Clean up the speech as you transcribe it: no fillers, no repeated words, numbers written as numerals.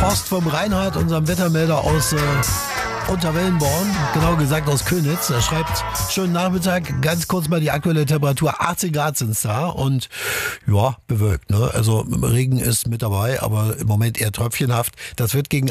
Post vom Reinhard, unserem Wettermelder aus Unterwellenborn, genau gesagt aus Köniz. Er schreibt, schönen Nachmittag, ganz kurz mal die aktuelle Temperatur, 18 Grad sind es da und ja, bewölkt. Ne? Also Regen ist mit dabei, aber im Moment eher tröpfchenhaft. Das wird gegen